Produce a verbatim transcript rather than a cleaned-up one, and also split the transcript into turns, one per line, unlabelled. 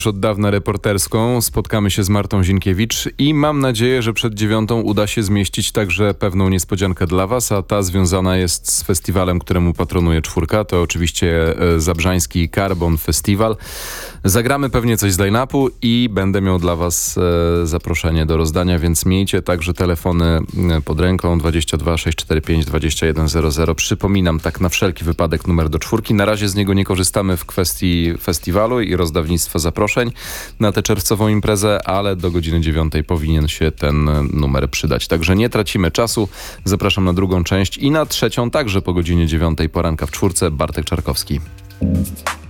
Od dawna reporterską. Spotkamy się z Martą Zinkiewicz i mam nadzieję, że przed dziewiątą uda się zmieścić także pewną niespodziankę dla Was, a ta związana jest z festiwalem, któremu patronuje czwórka. To oczywiście Zabrzański Carbon Festival. Zagramy pewnie coś z line-upu i będę miał dla Was zaproszenie do rozdania, więc miejcie także telefony pod ręką dwadzieścia dwa sześćset czterdzieści pięć dwadzieścia jeden zero zero. Przypominam, tak na wszelki wypadek numer do czwórki. Na razie z niego nie korzystamy w kwestii festiwalu i rozdawnictwa zaproszeń na tę czerwcową imprezę, ale do godziny dziewiątej powinien się ten numer przydać. Także nie tracimy czasu. Zapraszam na drugą część i na trzecią także po godzinie dziewiątej poranka w czwórce. Bartek Czarkowski.